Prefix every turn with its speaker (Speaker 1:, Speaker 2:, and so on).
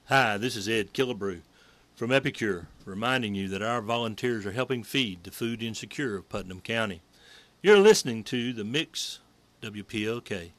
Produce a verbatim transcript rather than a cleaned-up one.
Speaker 1: Hi, this is Ed Killebrew from Epicure, reminding you that our volunteers are helping feed the food insecure of Putnam County. You're listening to The Mix, W P O K.